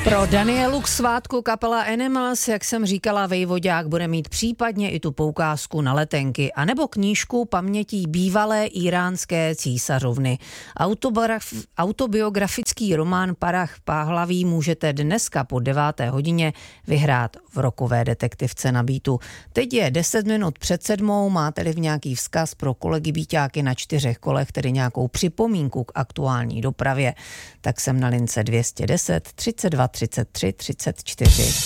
Pro Danielu k svátku kapela Animals, jak jsem říkala, Vejvodák bude mít případně i tu poukázku na letenky, anebo knížku pamětí bývalé íránské císařovny. Autobiografický román Parach Pahlaví můžete dneska po 9. hodině vyhrát v Rokové detektivce na Beatu. Teď je 10 minut před 7, máte-li v nějaký vzkaz pro kolegy Bíťáky na 4 kolech, tedy nějakou připomínku k aktuální dopravě, tak jsem na lince 210 32 33 34.